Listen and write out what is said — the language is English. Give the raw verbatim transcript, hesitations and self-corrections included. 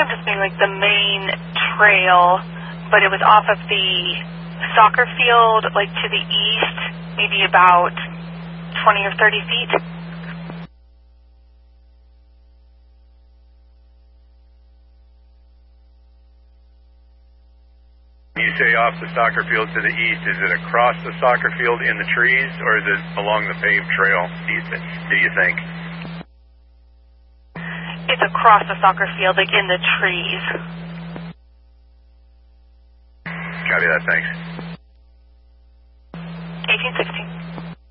I'm just being like the main trail, but it was off of the soccer field, like to the east, maybe about twenty or thirty feet. You say off the soccer field to the east, is it across the soccer field in the trees, or is it along the paved trail, do you, th- do you think? It's across the soccer field, like in the trees. Copy that, thanks.